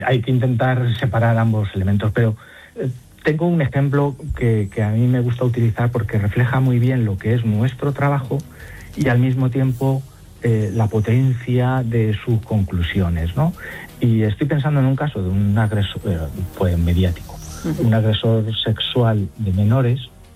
hay que intentar separar ambos elementos, pero tengo un ejemplo que a mí me gusta utilizar porque refleja muy bien lo que es nuestro trabajo y al mismo tiempo la potencia de sus conclusiones, ¿no? Y estoy pensando en un caso de un agresor, pues mediático, un agresor sexual de menores,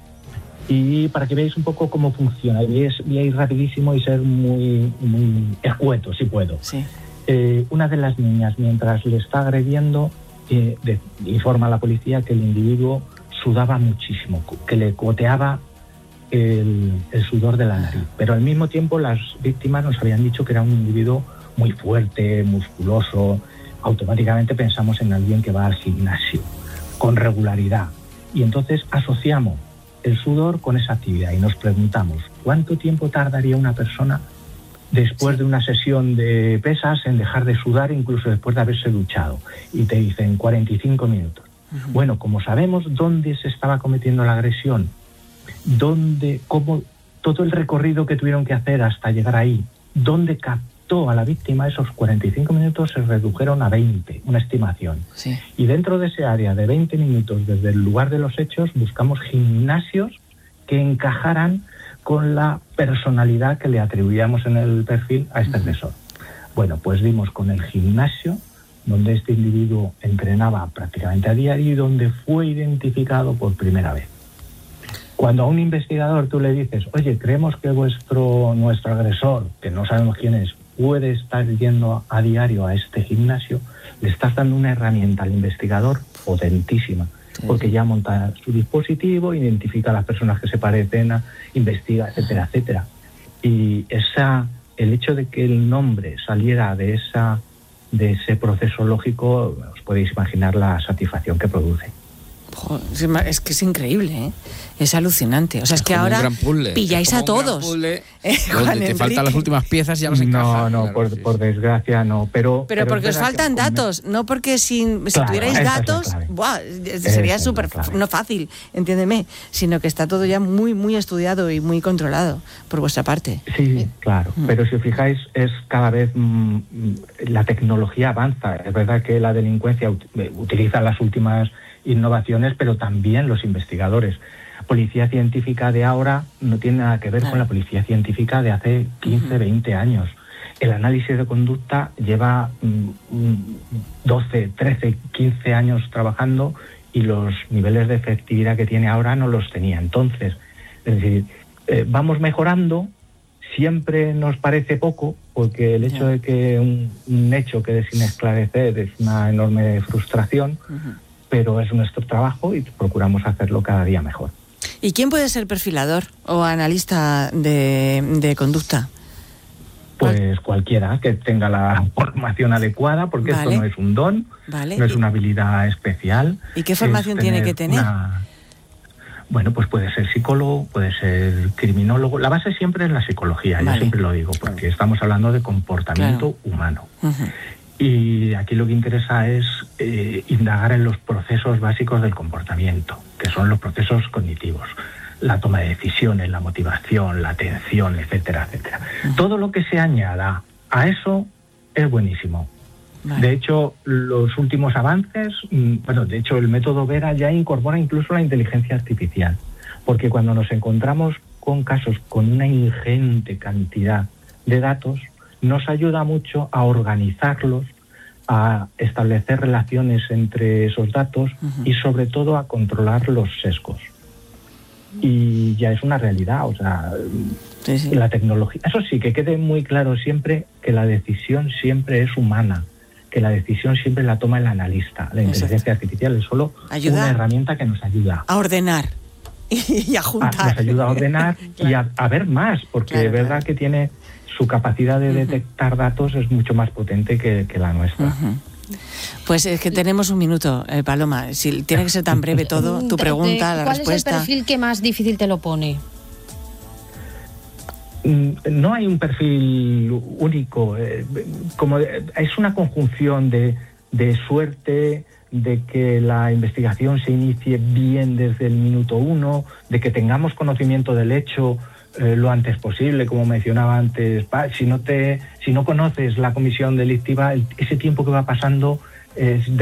y para que veáis un poco cómo funciona, voy a ir rapidísimo y ser muy escueto, si puedo. Sí. Una de las niñas, mientras le está agrediendo, informa a la policía que el individuo sudaba muchísimo, que le goteaba el sudor de la nariz. Pero al mismo tiempo las víctimas nos habían dicho que era un individuo muy fuerte, musculoso. Automáticamente pensamos en alguien que va al gimnasio con regularidad. Y entonces asociamos el sudor con esa actividad y nos preguntamos ¿cuánto tiempo tardaría una persona después de una sesión de pesas en dejar de sudar, incluso después de haberse duchado? Y te dicen 45 minutos. Bueno, como sabemos dónde se estaba cometiendo la agresión, cómo todo el recorrido que tuvieron que hacer hasta llegar ahí, dónde captó a la víctima, esos 45 minutos se redujeron a 20, una estimación. Sí. Y dentro de ese área de 20 minutos desde el lugar de los hechos buscamos gimnasios que encajaran con la personalidad que le atribuíamos en el perfil a este agresor. Bueno, pues dimos con el gimnasio donde este individuo entrenaba prácticamente a diario y donde fue identificado por primera vez. Cuando a un investigador tú le dices, oye, creemos que nuestro agresor, que no sabemos quién es, puede estar yendo a diario a este gimnasio, le estás dando una herramienta al investigador potentísima, porque ya monta su dispositivo, identifica a las personas que se parecen, investiga, etcétera, etcétera. Y el hecho de que el nombre saliera de ese proceso lógico, os podéis imaginar la satisfacción que produce. Es que es increíble, ¿eh? Es alucinante. O sea, es que ahora pilláis a todos. Donde te faltan las últimas piezas ya los encajan. No, claro, por desgracia no. Pero porque os faltan datos, no porque si tuvierais datos, sería súper no fácil, entiéndeme, sino que está todo ya muy, muy estudiado y muy controlado por vuestra parte. Sí, claro. Pero si os fijáis, es cada vez la tecnología avanza. Es verdad que la delincuencia utiliza las últimas innovaciones, pero también los investigadores. Policía científica de ahora no tiene nada que ver con la policía científica de hace 15, 20 años. El análisis de conducta lleva 12, 13, 15 años trabajando y los niveles de efectividad que tiene ahora no los tenía. Entonces, es decir, vamos mejorando, siempre nos parece poco, porque el hecho de que un hecho quede sin esclarecer es una enorme frustración, pero es nuestro trabajo y procuramos hacerlo cada día mejor. ¿Y quién puede ser perfilador o analista de conducta? Pues cualquiera que tenga la formación adecuada, porque esto no es un don, no es una habilidad especial. ¿Y qué formación tiene que tener? Bueno, pues puede ser psicólogo, puede ser criminólogo. La base siempre es la psicología, yo siempre lo digo, porque estamos hablando de comportamiento humano. Y aquí lo que interesa es indagar en los procesos básicos del comportamiento, que son los procesos cognitivos, la toma de decisiones, la motivación, la atención, etcétera, etcétera. Todo lo que se añada a eso es buenísimo. De hecho, los últimos avances, de hecho el método Vera ya incorpora incluso la inteligencia artificial, porque cuando nos encontramos con casos con una ingente cantidad de datos, nos ayuda mucho a organizarlos, a establecer relaciones entre esos datos y sobre todo a controlar los sesgos. Y ya es una realidad, o sea, la tecnología. Eso sí, que quede muy claro siempre que la decisión siempre es humana, que la decisión siempre la toma el analista. La inteligencia artificial es solo una herramienta que nos ayuda a ordenar y a juntar. Nos ayuda a ordenar y a ver más, porque es verdad que tiene su capacidad de detectar datos es mucho más potente que la nuestra. Pues es que tenemos un minuto, Paloma. Si tiene que ser tan breve todo, tu pregunta, la respuesta. ¿Cuál es el perfil que más difícil te lo pone? No hay un perfil único. Es una conjunción de suerte, de que la investigación se inicie bien desde el minuto 1, de que tengamos conocimiento del hecho lo antes posible, como mencionaba antes. Si no conoces la comisión delictiva, ese tiempo que va pasando es